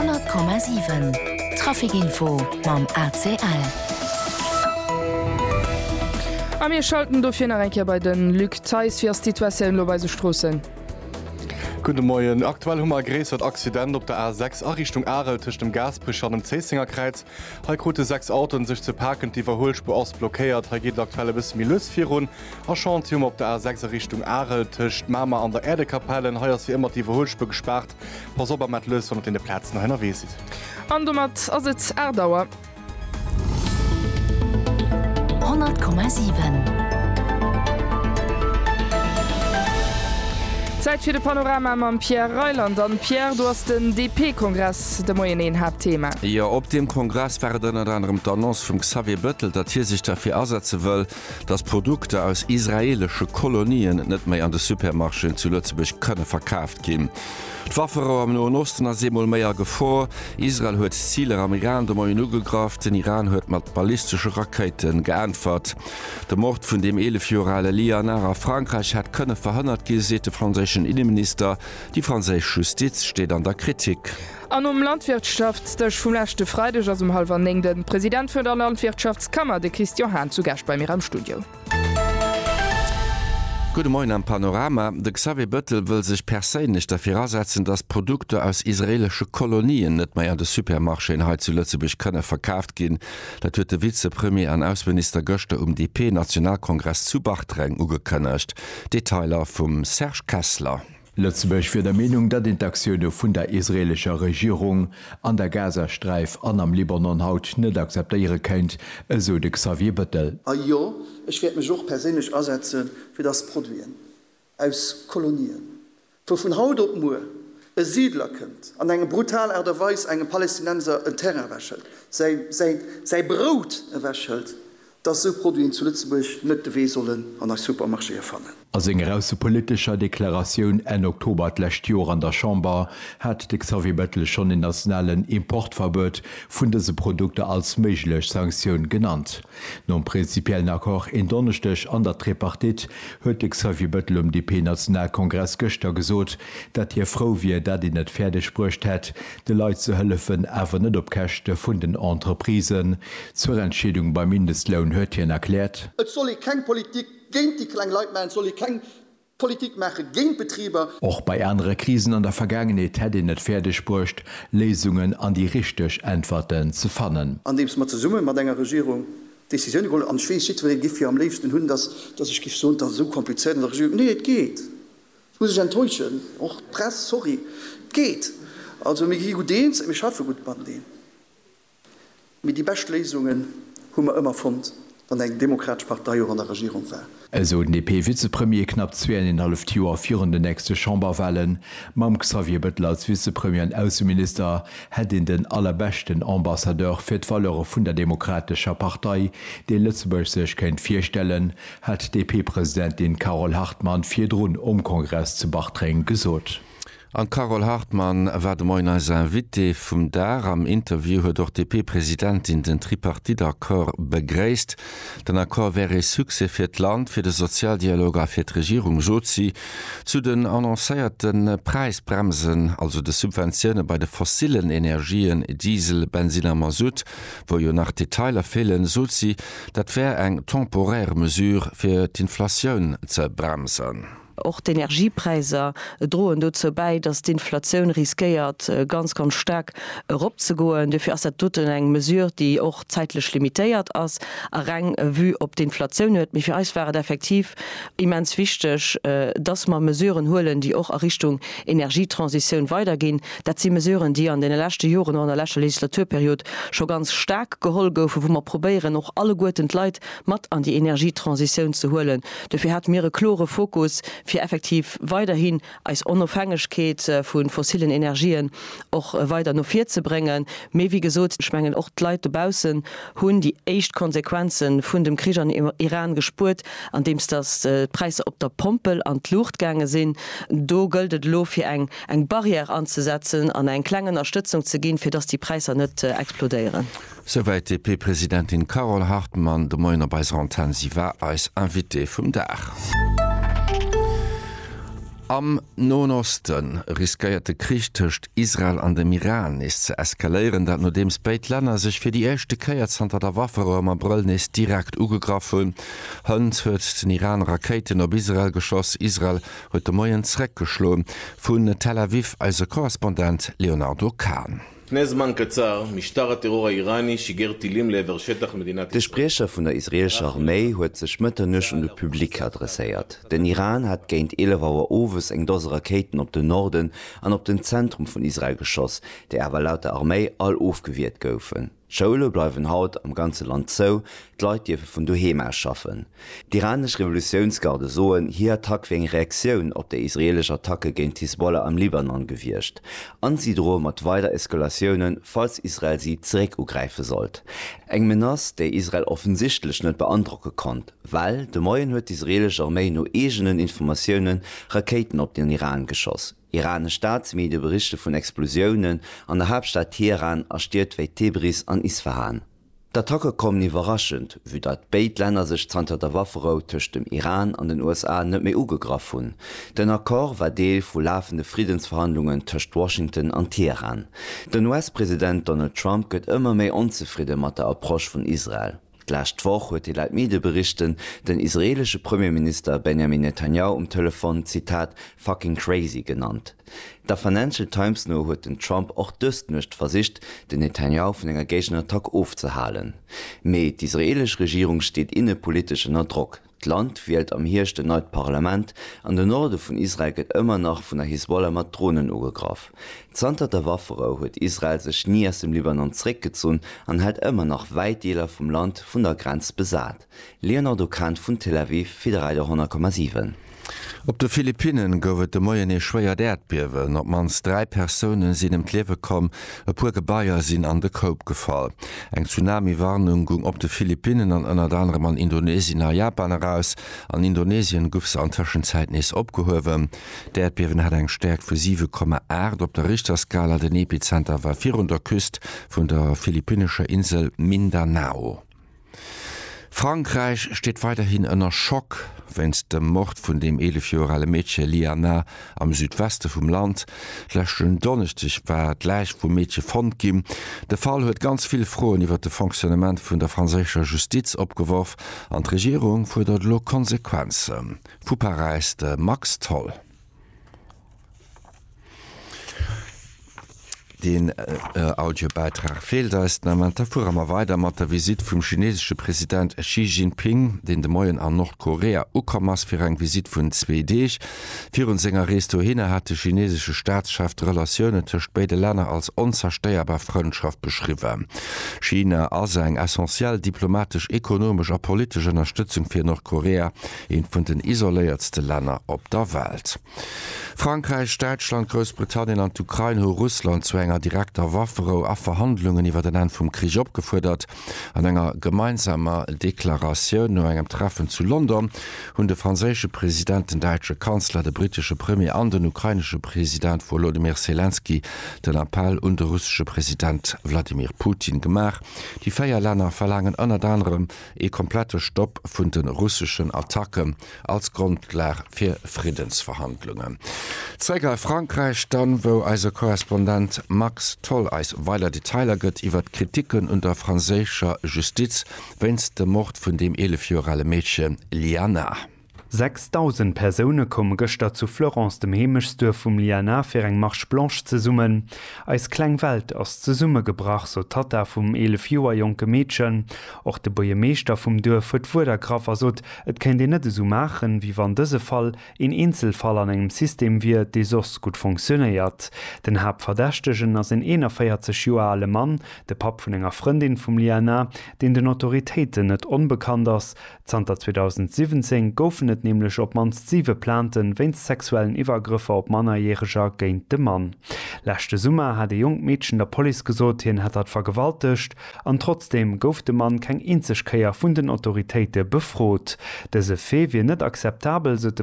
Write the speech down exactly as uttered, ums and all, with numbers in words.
hundert Komma sieben Trafikinfo mam A C L. Am wir schalten do Enke bei den Lück Theis fir Situationun loweise Strossen. Guten Morgen. Aktuell hummer gräsert Accident op der A sechs Errichtung Arel tisch dem Gasbrisch an dem Zesingerkreuz. Heikrote sechs Autos sich zu parken, die Verholspur aus blockiert. He geht aktuelle bis Milösfirun. Erchantium op der A sechs Richtung Arel tischcht Mama an der Erdekapellen. Heuers wie immer die Verholspur gespart. Pass op mat Lös und in den Plätzen nach N R W sieht. Andomat as het Erdauer. hundert Komma sieben. Zeit für de Panorama am Pierre Reuland an Pierre, du hast den D P-Kongress de Moyen Hauptthema. Ja, op dem Kongress werden unter anderem d'Annonce vum Xavier Bettel, dat hier sich dafür ersetzen will, dass Produkte aus israelische Kolonien net mehr an de Supermarschen zu Lützeburg könne verkauft gehen. D'Waffer am Nahen Osten as semol méier Gefahr. Israel huet Ziele am Iran de Moyen ugegraft, den Iran huet mat ballistische Raketen geantwort. Der Mord vun dem elefjorale Lianara Frankreich hat könne verhindert gesete französischen Innenminister. Die französische Justiz steht an der Kritik. An um Landwirtschaft dech vum lächte Freideg ass um halber neng den Präsident vun der Landwirtschaftskammer de Christian Hahn zu Gast bei mir am Studio. Guten Morgen am Panorama. De Xavier Bettel will sich per se nicht dafür ersetzen, dass Produkte aus israelische Kolonien nicht mehr an de Supermarche in Heiz zu Lützeburg könne verkauft gehen. Dat huet de Vizepremier an Außenminister Göchte um D P-Nationalkongress zu Bachtreng ugekönnecht. Detailer vom Serge Kessler. Lützeburg fir der Meinung, dat d'Intaktiune vun der israelischer Regierung an der Gazastreif an am Libanon haut net akzeptiere kennt, eso de Xavier Bettel. Ah ja, ich werde mich auch persönlich ersetzen für das Produzieren aus Kolonien. Für von Haut op Mu ein Siedler könnt an einem brutal Erderweis einen Palästinenser ein Terrain wäschelt, sein, sein, sein Brot wäschelt, dass so Produzieren zu Lützeburg nicht weh sollen an der Supermarché erfahren. Als enger aus politischer Deklaration en Oktober lächt Jor an der Chamber hat de Xavier Bettel schon den nationalen Importverbot vun dese Produkte als méiglech Sanktion genannt. Non prinzipiellen Akkor in Donnerstech an der Tripartit huet de Xavier Bettel um D P-Nationalkongress Göster gesot, dat hier froh wie dat die net fertig sprcht het, de Leiit zu hëllefen awer net opkächte vun den Entreprisen. Zur Entschädung beim Mindestlohn huet hien erklärt. Et soll kein Politik gegen die kleinen Leute soll ich keine Politik machen gegen Betriebe. Auch bei anderen Krisen an der Vergangenheit hätte nicht fertig burcht, Lesungen an die richtig Antworten zu finden. An dem es mal zusammen mit einer Regierung Decisionen holen, an Schweiz wir gif am liebsten hun, dass dass ich gif so so kompliziert in der Regierung. Nee, es geht. Das muss ich enttäuschen. Auch Presse, sorry, geht. Also mir gut den, ich schaffe gut bei denen. Mit die besten Lesungen haben wir immer gefunden, wenn eine demokratische Partei an der Regierung war. Also den D P-Vizepremier knapp zweieinhalb Joer führen de nächste Chamberwahlen. Mam Xavier Bettel als Vizepremier und Außenminister hat in den allerbesten Ambassadeur für die Valore von der demokratischen Partei, die Lützeburg sich kennt vierstellen, hat D P-Präsidentin Carol Hartmann vier Drun um Kongress zu Bachtreng gesot. An Carol Hartmann war de Moin als Invité vum Dar am Interview huet doch D P-Präsidentin den Tripartite-Akkor begréist. Den Akkor wäre Suse fir d Land, fir de Sozialdialog a fir d Regierung Sozi, zu den annoncéierten Preisbremsen, also de Subventionne bei de fossilen Energien, Diesel, Benzin a Masut, wo jo nach Detailer fehlen, Sozi, dat wär eng temporäre Mesure fir d'Inflationun ze bremsen. Auch die Energiepreise drohen dazu bei, dass die Inflation riskiert, ganz ganz stark herabzugehen. Dafür ist das eine Mesure, die auch zeitlich limitiert ist, rein wie ob die Inflation hört. Für uns wäre es effektiv immens wichtig, dass wir Mesuren holen, die auch in Richtung Energietransition weitergehen. Das sind Mesuren, die an den letzten Jahren und in der letzten Legislaturperiode schon ganz stark geholt wurden, wo wir probieren, noch alle guten Leute mit an die Energietransition zu holen. Dafür hat mir einen klaren Fokus für effektiv weiterhin als Unabhängigkeit von fossilen Energien auch weiter noch vier zu bringen. Mehr wie gesagt, schmengen auch die Leute draußen haben die echt Konsequenzen von dem Krieg im Iran gespürt, an dem es das äh, Preise auf der Pumpe an die Luft gegangen sind. Da gilt es lo für eine ein Barriere anzusetzen, an eine kleine Unterstützung zu gehen, für dass die Preise nicht äh, explodieren. Soweit D P-Präsidentin Carol Hartmann, de Moiner bei Antenne, sie war als Invité vom Dach. Am Nonosten riskierte Krieg töcht Israel an dem Iran ist zu eskalieren, dat nur dem Speitländer sich für die erste Keierzanter der Waffe am April ist direkt ugegraffen. Hand hört den Iran Raketen op Israel geschoss. Israel heute Morgen Zreck geschlohen von Tel Aviv als Korrespondent Leonardo Kahn. Der Sprecher vun der israelscher Armee huet sech mëtternech und de Publikum adressiert. Den Iran hat géint elewer Owes eng dose Raketen op den Norden an op den Zentrum vun Israel geschoss, déi awer laut der Armee all ofgewiert goufen. Schoule bleiwen haut am ganze Land zo, d'Leit Diewe vun doheem erschaffen. D'Iranisch Revolutionsgarde soen hier Attack wegen Reaktionun op der israelsche Attacke géint Hisbollah am Libanon gewircht. An sie droh mat weiter Eskalationioen, falls Israel sie zréck ugreife sollt. Eng Menace, déi Israel offensichtlich net beandrucke konnt, weil de Moien huet d'israelsche Armee no egenen Informationoen Raketen op den Iran geschoss. Iranische Staatsmedien berichte vun Explosionen an der Hauptstadt Teheran erstiert wéi Tebris an Isfahan. D'attacke kom nie überraschend, wie dat Beitländer sech zanter der Wafferau tëcht dem Iran an den U S A net méi ugegraf hun. Den Akkor war Deel vu laufende Friedensverhandlungen tëcht Washington an Teheran. Den U S-Präsident Donald Trump gëtt ëmmer méi onzufriede mat der Approsch vun Israel. Glächt woch huet die Leitmede berichten, den israelsche Premierminister Benjamin Netanyahu um Telefon Zitat fucking crazy genannt. Der Financial Times no huet den Trump och dëst nëcht versicht, den Netanyahu vun enger géchen Attack aufzuhalen. Mei die israelsche Regierung steht innepolitischen Druck. Land wählt am hirchte neut Parlament an den Norde vun Israel gëtt ëmmer nach vun der Hisbollah mat Drohnen ugegraf. Zanter der Wafferau huet Israel sech nie aus dem Libanon zréck gezun an hält ëmmer nach Weitdeeler vum Land vun der Grenz besat. Leonardo Kahn vun Tel Aviv Federal hundert Komma sieben. Op de Philippinen gouft de Moien e schwéier Erdbiewen, op mans drei Personen sinn em Klewe kom, e puer Gebaier sinn an de Koop gefall. Eng Tsunami-Warnung gung op de Philippinen an ënner anderem an Indonesien a Japan heraus. An Indonesien gouf se an Tëschenzeit nees opgehowen. D'Erdbiewen hat eng Stärk vu sieben Komma acht op der Richterskala. Den Epizenter war vier der Küst vun der philippinescher Insel Mindanao. Frankreich steht weiterhin ënner Schock, wenn's dem Mord vun dem elefjorale Mädchen Liana am Südweste vum Land lächten donnechtech war gleich vu Mädchen fand gim. De Fall huet ganz viel Froen iwwer de Funktionament vun der franzécher Justiz opgeworf, an d' Regierung fordert lo Konsequenzen. Fu Paris de Max Toll. Den äh, Audiobeitrag fehlt ist fuhr immer weiter mat der Visit vum chinesische Präsident Xi Jinping, den de Moien an Nordkorea ukommers fir eng Visit vun zwei Dech. Fi un Sänger Resto hinne hat de chinesische Staatsschaft Relationioune tcht beide Länder als onzersteierbar Freundschaft beschriwe. China as eng essentiell diplomatisch, ekonomisch a politische Unterstützung fir Nordkorea, een vun den isoléiertste Länder op der Welt. Frankreich, Deutschland, Großbritannien an Ukraine ho Russland zu enger direkter Wafferau a Verhandlungen iwwer den End vum Krieg opgefordert, an enger gemeinsamer Deklaration no engem Treffen zu London hunn de franzésche Präsident, den deutsche Kanzler, de britische Premier an den ukrainische Präsident Volodymyr Zelensky den Appell und der russische Präsident Wladimir Putin gemach. Die Feierländer verlangen ënner anderem e komplette Stopp vun den russischen Attacken als Grundlage fir Friedensverhandlungen. Zeiger Frankreich dann, wo als Korrespondent Max Toll als weiler Detailer gëtt iwwer Kritiken unter franzécher Justiz wenn's de Mord vun dem elefjorale Mädchen Liana. sechstausend Personen kommen gestern zu Florence dem Hemischstür vom Liana für eng Marche Blanche zu summen. Als Kleinwelt aus zu Summe gebracht, so Tata vom elf Joer junge Mädchen. Auch der Bürgermeister vom Dorf hat vor der Graf gesagt, es kann die nicht so machen, wie wenn dieser Fall in Einzelfall an einem System wie die so gut funktioniert. Den Hauptverdächtigen als ein einundvierzig Jahre alter Mann, der Pap von einer Freundin vom Liana, den den Autoritäten nicht unbekannt ist. zweitausendsiebzehn goufen et nämlich op mans sieve planten wenn's sexuellen Iwergriffe op Mannerjähriger géint de Mann. Lächte Summer hat de jung Mädchen der Poli gesot hin hat dat vergewaltigt, an trotzdem gouf de Mann keng Inzechkeier vun den Autoritéite befrot. Dese Fee wie net akzeptabel se